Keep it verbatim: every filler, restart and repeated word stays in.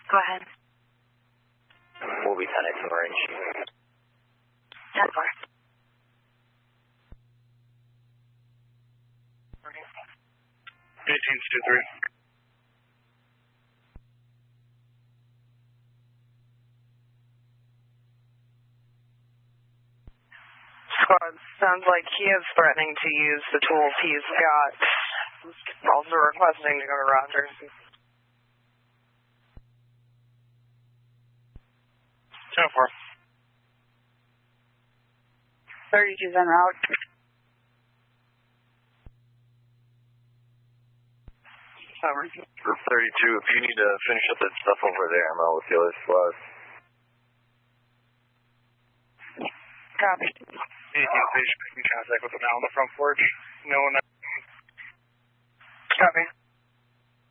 Go ahead. We'll be ten eighteen range. ten four. eighteen two three. Squad, sounds like he is threatening to use the tools he's got. Also requesting to go to Rogers. ten four. thirty-two's en route. Over. For thirty-two, if you need to finish up that stuff over there, I'm out with the other squads. Copy. eighteen station making contact with them now on the front porch. No one. Copy.